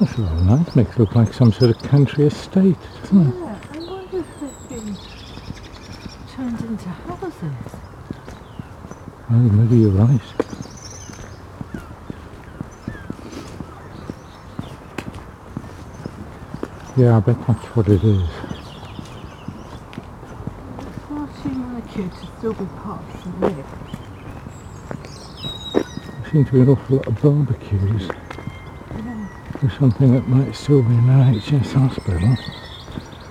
That's really nice. Makes it look like some sort of country estate, doesn't it? Yeah, I wonder if they've been turned into houses. Oh, maybe you're right. Yeah, I bet that's what it is. It's far too like it to still be part of the live. There seem to be an awful lot of barbecues. Yeah. For something that might still be an NHS hospital.